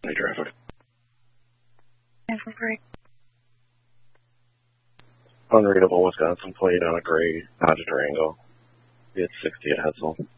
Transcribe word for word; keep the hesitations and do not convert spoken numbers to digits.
Any traffic? Every Unreadable Wisconsin plate on a gray Dodge Durango. It's sixty at Hetzel.